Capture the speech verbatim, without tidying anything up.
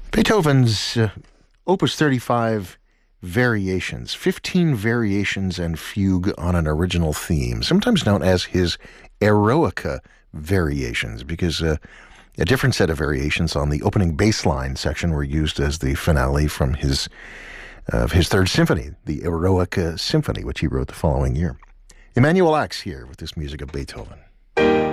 Beethoven's uh, Opus thirty-five Variations, fifteen variations and fugue on an original theme, sometimes known as his Eroica Variations, because uh, a different set of variations on the opening bass line section were used as the finale from his of uh, his Third Symphony, the Eroica Symphony, which he wrote the following year. Emanuel Ax here with this music of Beethoven.